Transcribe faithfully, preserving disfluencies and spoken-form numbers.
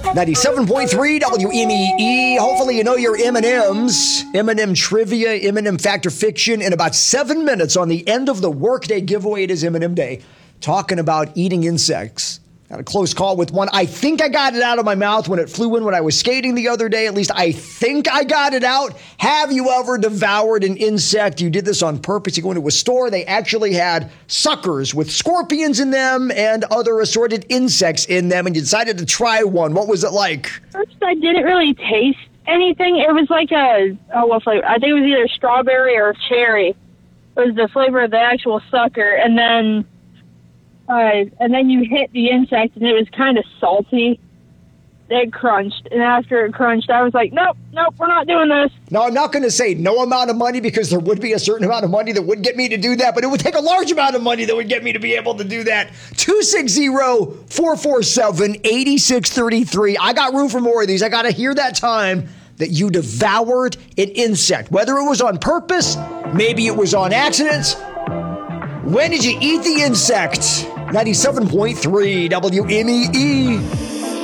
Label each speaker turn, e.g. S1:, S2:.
S1: ninety-seven point three W M E E. Hopefully you know your M and M's. M and M trivia, M and M fact or fiction in about seven minutes on the end of the workday giveaway. It is M and M Day. Talking about eating insects. Got a close call with one. I think I got it out of my mouth when it flew in when I was skating the other day. At least I think I got it out. Have you ever devoured an insect? You did this on purpose. You go into a store. They actually had suckers with scorpions in them and other assorted insects in them, and you decided to try one. What was it like?
S2: First, I didn't really taste anything. It was like a, oh, what flavor? I think it was either strawberry or cherry. It was the flavor of the actual sucker. And then... Uh, and then you hit the insect, and it was kind of salty. It crunched, and after it crunched, I was like, nope, nope, we're not doing this.
S1: Now, I'm not going to say no amount of money because there would be a certain amount of money that would get me to do that, but it would take a large amount of money that would get me to be able to do that. two six zero, four four seven, eight six three three. I got room for more of these. I got to hear that time that you devoured an insect, whether it was on purpose, maybe it was on accident. When did you eat the insect? ninety-seven point three W M E E.